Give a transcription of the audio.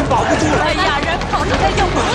保不住了。 哎呀，人口是在用